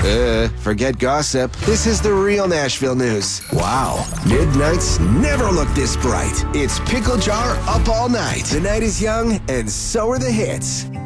Forget gossip. This is the real Nashville news. Wow. Midnights never look this bright. It's Pickle Jar up all night. The night is young, and so are the hits.